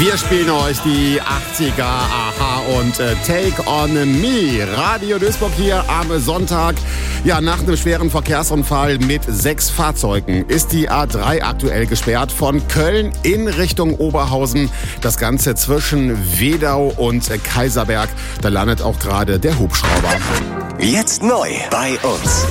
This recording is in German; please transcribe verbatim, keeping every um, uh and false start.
Wir spielen euch die achtziger, Aha und äh, Take on Me. Radio Duisburg hier am Sonntag. Ja, nach einem schweren Verkehrsunfall mit sechs Fahrzeugen ist die A drei aktuell gesperrt von Köln in Richtung Oberhausen. Das Ganze zwischen Wedau und äh, Kaiserberg. Da landet auch gerade der Hubschrauber. Jetzt neu bei uns.